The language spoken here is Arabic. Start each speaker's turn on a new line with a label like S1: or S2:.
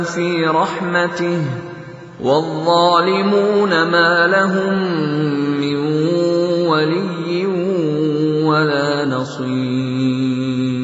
S1: فِي رَحْمَتِهِ ۚ وَالظَّالِمُونَ مَا لَهُم مِّن وَلِيٍّ وَلَا نَصِيرٍ